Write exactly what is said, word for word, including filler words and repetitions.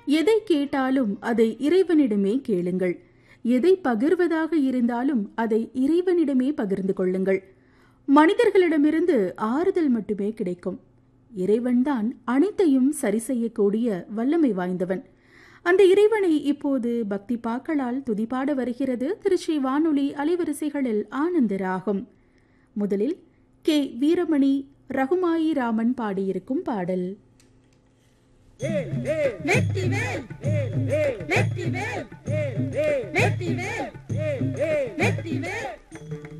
எதை கேட்டாலும் அதை இறைவனிடமே கேளுங்கள். எதை பகிர்வதாக இருந்தாலும் அதை இறைவனிடமே பகிர்ந்து கொள்ளுங்கள். மனிதர்களிடமிருந்து ஆறுதல் மட்டுமே கிடைக்கும். இறைவன்தான் அனைத்தையும் சரி செய்யக்கூடிய வல்லமை வாய்ந்தவன். அந்த இறைவனை இப்போது பக்தி பாக்களால் துதிபாட வருகிறது திருச்சி வானொலி அலைவரிசைகளில் ஆனந்தராகும். முதலில் கே வீரமணி ரகுமாயி ராமன் பாடியிருக்கும் பாடல். வெற்றிவேல் வெற்றிவேல் வெற்றிவேல் வெற்றிவேல்